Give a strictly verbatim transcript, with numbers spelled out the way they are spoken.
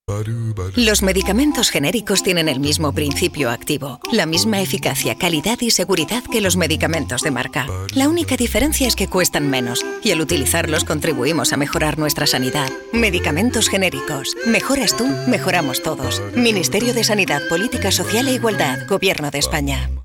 Los medicamentos genéricos tienen el mismo principio activo, la misma eficacia, calidad y seguridad que los medicamentos de marca. La única diferencia es que cuestan menos y al utilizarlos contribuimos a mejorar nuestra sanidad. Medicamentos genéricos. Mejoras tú, mejoramos todos. Ministerio de Sanidad, Política Social e Igualdad, Gobierno de España.